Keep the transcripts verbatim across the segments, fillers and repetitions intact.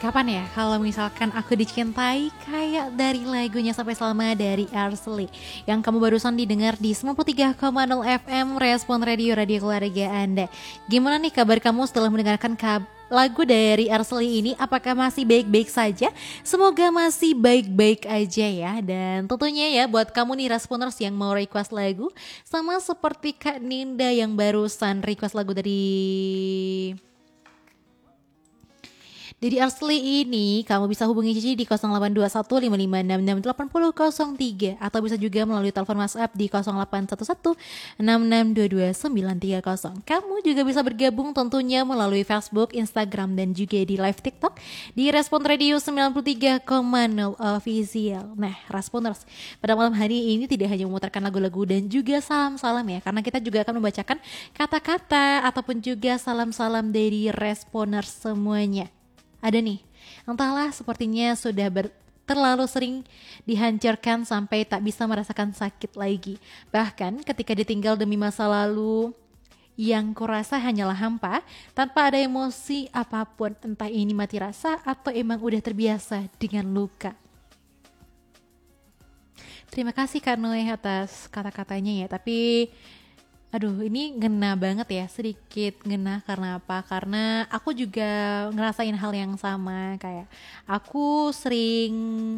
Kapan ya kalau misalkan aku dicintai kayak dari lagunya Sampai Selama dari Arsly yang kamu barusan didengar di sembilan puluh tiga koma nol F M Respon Radio, radio keluarga Anda. Gimana nih kabar kamu setelah mendengarkan kab- lagu dari Arsly ini? Apakah masih baik-baik saja? Semoga masih baik-baik aja ya. Dan tentunya ya buat kamu nih Responers yang mau request lagu, sama seperti Kak Ninda yang barusan request lagu dari Dari Arsly ini, kamu bisa hubungi Cici di nol delapan dua satu lima lima enam enam delapan nol nol tiga atau bisa juga melalui telepon WhatsApp di nol delapan satu satu enam enam dua dua sembilan tiga nol. Kamu juga bisa bergabung tentunya melalui Facebook, Instagram, dan juga di live TikTok di Respon Radio sembilan puluh tiga koma nol Official. Nah, Responers, pada malam hari ini tidak hanya memutarkan lagu-lagu dan juga salam-salam ya, karena kita juga akan membacakan kata-kata ataupun juga salam-salam dari Responers semuanya. Ada nih, entahlah sepertinya sudah ber, terlalu sering dihancurkan sampai tak bisa merasakan sakit lagi. Bahkan ketika ditinggal demi masa lalu yang kurasa hanyalah hampa, tanpa ada emosi apapun, entah ini mati rasa atau emang udah terbiasa dengan luka. Terima kasih Kak Noe atas kata-katanya ya, tapi aduh, ini ngena banget ya, sedikit ngena karena apa? Karena aku juga ngerasain hal yang sama, kayak aku sering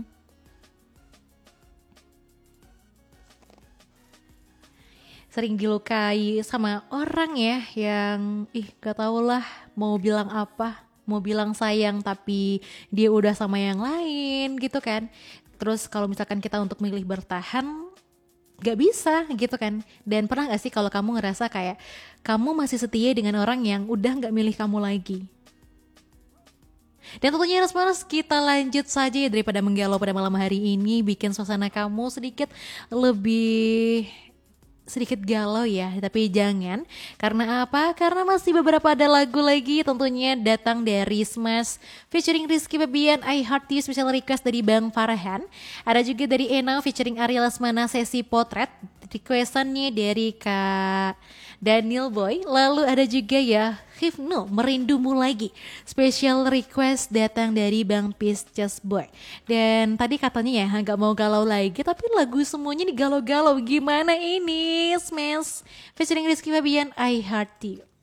sering dilukai sama orang ya yang ih gak tau lah mau bilang apa, mau bilang sayang tapi dia udah sama yang lain gitu kan. Terus kalau misalkan kita untuk milih bertahan gak bisa gitu kan. Dan pernah gak sih kalau kamu ngerasa kayak kamu masih setia dengan orang yang udah gak milih kamu lagi? Dan tentunya Responers, kita lanjut saja ya daripada menggalau pada malam hari ini, bikin suasana kamu sedikit lebih sedikit galau ya, tapi jangan. Karena apa? Karena masih beberapa ada lagu lagi tentunya datang dari Smash featuring Rizky Febian, I Heart You, special request dari Bang Farhan. Ada juga dari Ena featuring Ariel Lesmana, sesi potret, requestannya dari Kak Daniel Boy. Lalu ada juga ya Hifno, Merindumu Lagi, special request datang dari Bang Pisces Boy. Dan tadi katanya ya nggak mau galau lagi, tapi lagu semuanya nih galau-galau. Gimana ini? Smash featuring Rizky Febian, I Heart You.